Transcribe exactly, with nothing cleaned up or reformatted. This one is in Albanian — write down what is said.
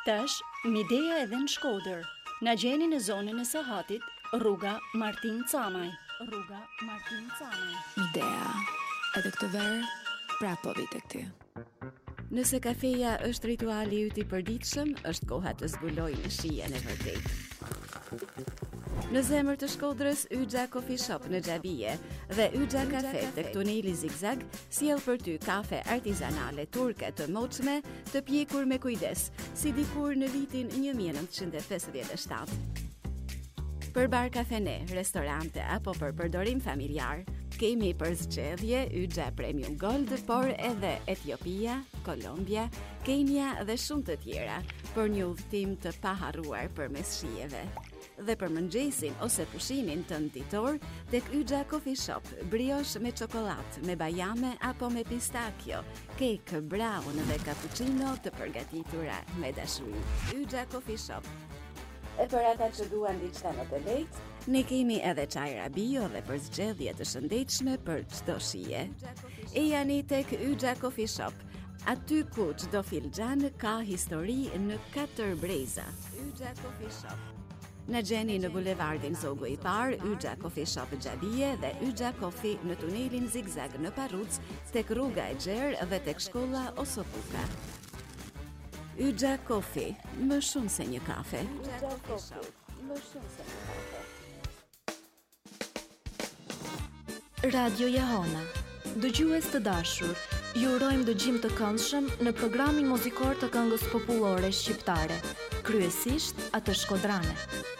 Tash, Midea edhe në Shkodër. Na gjeni në zonën e Sahatit, rruga Martin Camaj. Rruga Martin Camaj. Midea, edhe këtë verë, prapo vite këty. Nëse kafeja është rituali yt i përditshëm, është koha të zbuloj në shijen e vërtetë. Në zemër të Shkodrës, Yxha Coffee Shop në Xhabije dhe Yxha Cafe tek tuneli Zigzag sjell për ty kafe artizanale turke të moçme, të pjekur me kujdes, si dikur në vitin një mijë e nëntëqind e pesëdhjetë e shtatë. Për bar kafene, restorante apo për përdorim familjar, kemi për zgjedhje Yxha Premium Gold, por edhe Etiopia, Kolombia, Kenia dhe shumë të tjera, për një udhëtim të paharruar përmes shijeve. Dhe për mëngjesin ose pushimin tënd ditor, tek Yxha Coffee Shop, brioche me çokollatë, me bajame apo me pistakjo, kek, brown dhe cappuccino të përgatitura me dashuri. Yxha Coffee Shop. E për ata që duan diçka më të lehtë, ne kemi edhe çajra bio dhe për zgjedhje të shëndetshme për çdo shije. E jani tek Yxha Coffee Shop, aty ku çdo filxhan ka histori në katër breza. Yxha Coffee Shop. Në gjeni në bulevardin Zogu i Parë, Yxha Coffee Shop Xhabije dhe Yxha Coffee në tunelin Zigzag në Parruc, tek rruga e Gjerë dhe tek shkolla Osopuka. Yxha Coffee, më shumë se një kafe. Yxha Coffee, më shumë se një kafe. Radio Jehona. Dëgjues të dashur, ju urojmë dëgjim të këndshëm në programin muzikor të këngës popullore shqiptare, kryesisht atë shkodrane.